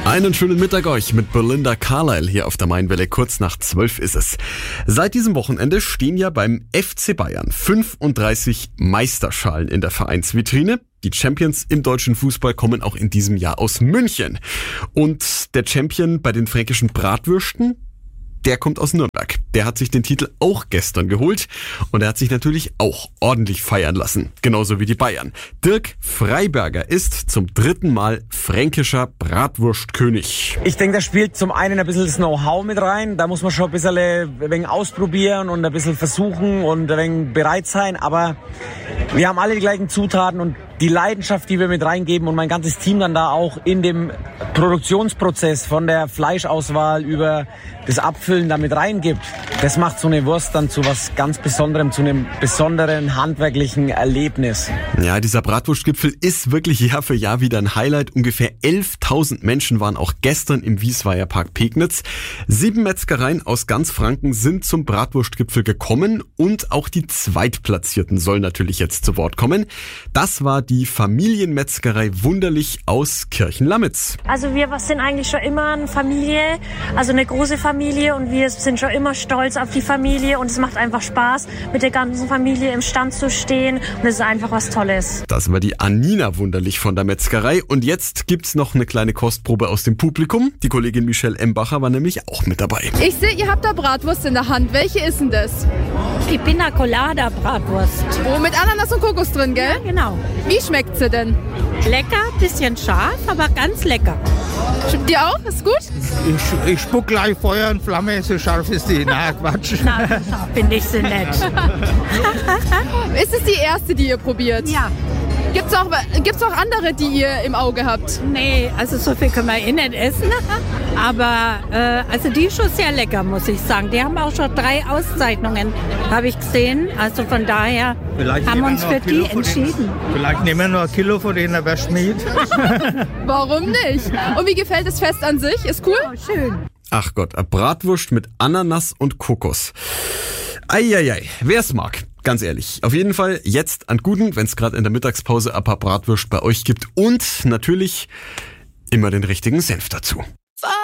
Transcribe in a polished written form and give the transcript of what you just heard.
Einen schönen Mittag euch mit Belinda Carlisle hier auf der Mainwelle. Kurz nach 12 ist es. Seit diesem Wochenende stehen ja beim FC Bayern 35 Meisterschalen in der Vereinsvitrine. Die Champions im deutschen Fußball kommen auch in diesem Jahr aus München. Und der Champion bei den fränkischen Bratwürsten, der kommt aus Nürnberg. Der hat sich den Titel auch gestern geholt und er hat sich natürlich auch ordentlich feiern lassen. Genauso wie die Bayern. Dirk Freiberger ist zum 3. Mal fränkischer Bratwurstkönig. Ich denke, da spielt zum einen ein bisschen das Know-how mit rein. Da muss man schon ein wenig ausprobieren und ein bisschen versuchen und ein wenig bereit sein. Aber wir haben alle die gleichen Zutaten und die Leidenschaft, die wir mit reingeben und mein ganzes Team dann da auch in dem Produktionsprozess von der Fleischauswahl über das Abfüllen damit reingibt, das macht so eine Wurst dann zu was ganz Besonderem, zu einem besonderen handwerklichen Erlebnis. Ja, dieser Bratwurstgipfel ist wirklich Jahr für Jahr wieder ein Highlight. Ungefähr 11.000 Menschen waren auch gestern im Wiesweier Park Pegnitz. 7 Metzgereien aus ganz Franken sind zum Bratwurstgipfel gekommen und auch die Zweitplatzierten sollen natürlich jetzt zu Wort kommen. Das war die Familienmetzgerei Wunderlich aus Kirchenlamitz. Also wir sind eigentlich schon immer eine Familie, also eine große Familie und wir sind schon immer stolz auf die Familie und es macht einfach Spaß, mit der ganzen Familie im Stand zu stehen und es ist einfach was Tolles. Das war die Anina Wunderlich von der Metzgerei und jetzt gibt's noch eine kleine Kostprobe aus dem Publikum. Die Kollegin Michelle Embacher war nämlich auch mit dabei. Ich sehe, ihr habt da Bratwurst in der Hand. Welche ist denn das? Die Pina Colada Bratwurst. Oh, mit Ananas und Kokos drin, gell? Ja, genau. Wie schmeckt sie denn? Lecker, bisschen scharf, aber ganz lecker. Schmeckt die auch? Ist gut? Ich spuck gleich Feuer und Flamme, so scharf ist die. Na, Quatsch. Na, finde ich sie nett. Ist es die erste, die ihr probiert? Ja. Gibt's auch andere, die ihr im Auge habt? Nee, also so viel können wir nicht essen. Aber also die ist schon sehr lecker, muss ich sagen. Die haben auch schon 3 Auszeichnungen, habe ich gesehen. Also von daher haben wir uns für die entschieden. Vielleicht nehmen wir nur ein Kilo von denen, wer schmied. Warum nicht? Und wie gefällt das Fest an sich? Ist cool? Oh, schön. Ach Gott, eine Bratwurst mit Ananas und Kokos. Eieiei, wer's mag. Ganz ehrlich, auf jeden Fall jetzt an Guten, wenn es gerade in der Mittagspause ein paar Bratwürst bei euch gibt und natürlich immer den richtigen Senf dazu.